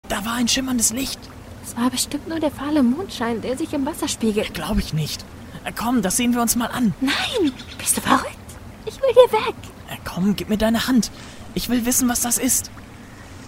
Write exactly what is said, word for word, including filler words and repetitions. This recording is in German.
Da war ein schimmerndes Licht. Es war bestimmt nur der fahle Mondschein, der sich im Wasser spiegelt. Glaube ich nicht. Äh, komm, das sehen wir uns mal an. Nein, bist du verrückt? Ich will hier weg. Äh, komm, gib mir deine Hand. Ich will wissen, was das ist.